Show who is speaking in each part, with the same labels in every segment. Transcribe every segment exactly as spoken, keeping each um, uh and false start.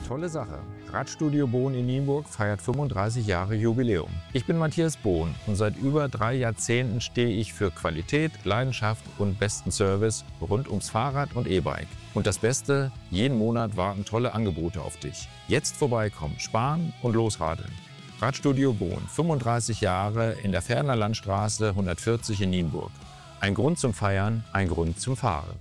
Speaker 1: tolle Sache. Radstudio Bohn in Nienburg feiert fünfunddreißig Jahre Jubiläum. Ich bin Matthias Bohn und seit über drei Jahrzehnten stehe ich für Qualität, Leidenschaft und besten Service rund ums Fahrrad und E-Bike. Und das Beste, jeden Monat warten tolle Angebote auf dich. Jetzt vorbeikommen, sparen und losradeln. Radstudio Bohn, fünfunddreißig Jahre in der Ferner Landstraße hundertvierzig in Nienburg. Ein Grund zum Feiern, ein Grund zum Fahren.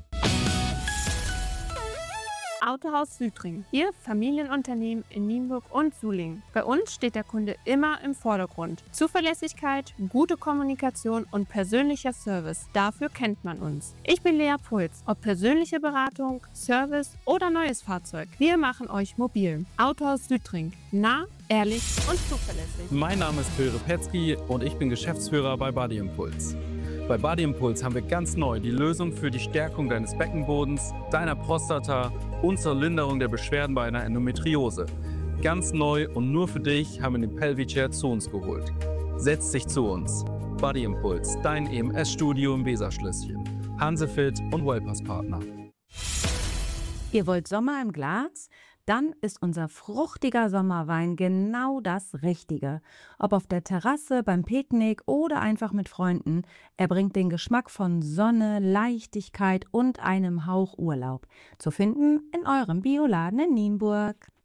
Speaker 2: Autohaus Südring. Ihr Familienunternehmen in Nienburg und Sulingen. Bei uns steht der Kunde immer im Vordergrund. Zuverlässigkeit, gute Kommunikation und persönlicher Service. Dafür kennt man uns. Ich bin Lea Puls. Ob persönliche Beratung, Service oder neues Fahrzeug. Wir machen euch mobil. Autohaus Südring. Nah, ehrlich und zuverlässig.
Speaker 3: Mein Name ist Phil Repetzky und ich bin Geschäftsführer bei Body Impulse. Bei Body Impulse haben wir ganz neu die Lösung für die Stärkung deines Beckenbodens, deiner Prostata und zur Linderung der Beschwerden bei einer Endometriose. Ganz neu und nur für dich haben wir den Pelvichair zu uns geholt. Setz dich zu uns. Body Impulse, dein E M S-Studio im Weserschlösschen. Hansefit und Wellpass-Partner.
Speaker 4: Ihr wollt Sommer im Glas? Dann ist unser fruchtiger Sommerwein genau das Richtige. Ob auf der Terrasse, beim Picknick oder einfach mit Freunden, er bringt den Geschmack von Sonne, Leichtigkeit und einem Hauch Urlaub. Zu finden in eurem Bioladen in Nienburg.